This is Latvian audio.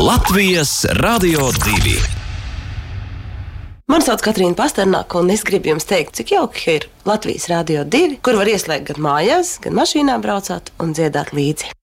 Latvijas Radio 2. Mani sauc Katrīna Pasternāka, un es gribu jums teikt, cik jauki ir Latvijas Radio 2, kur var ieslēgt gan mājās, gan mašīnā braucot un dziedāt līdzi.